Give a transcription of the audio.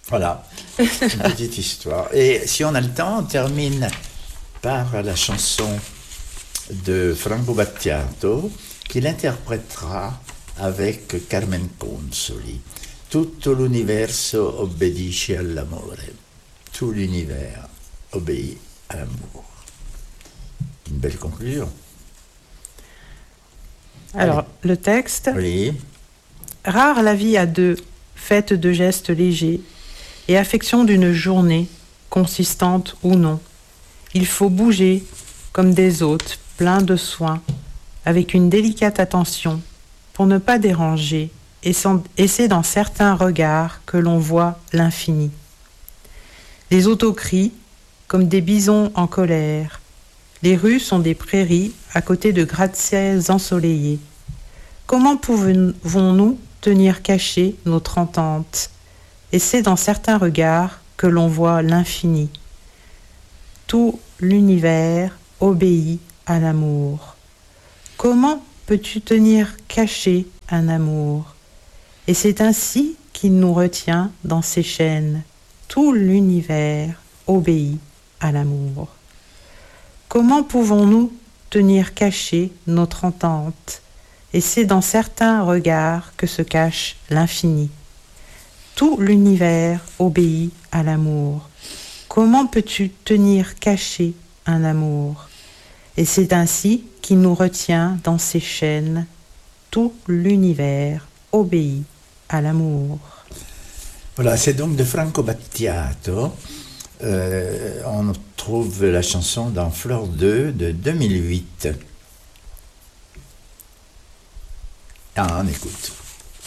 Voilà, une petite histoire. Et si on a le temps, on termine par la chanson de Franco Battiato, qu'il interprétera avec Carmen Consoli. Tutto l'universo obbedisce all'amore. Tout l'univers obéit à l'amour. Une belle conclusion. Alors, le texte. Oui. Rare la vie à deux, faite de gestes légers, et affection d'une journée, consistante ou non. Il faut bouger comme des hôtes, pleins de soins, avec une délicate attention, pour ne pas déranger, et c'est dans certains regards que l'on voit l'infini. Les autos crient comme des bisons en colère. Les rues sont des prairies à côté de gratte-ciels ensoleillés. Comment pouvons-nous tenir cachée notre entente? Et c'est dans certains regards que l'on voit l'infini. Tout l'univers obéit à l'amour. Comment peux-tu tenir caché un amour? Et c'est ainsi qu'il nous retient dans ses chaînes. Tout l'univers obéit à l'amour. Comment pouvons-nous tenir caché notre entente? Et c'est dans certains regards que se cache l'infini. Tout l'univers obéit à l'amour. Comment peux-tu tenir caché un amour? Et c'est ainsi qu'il nous retient dans ses chaînes. Tout l'univers obéit à l'amour. Voilà, c'est donc de Franco Battiato. On trouve la chanson dans Fleur 2 de 2008. Ah, on écoute.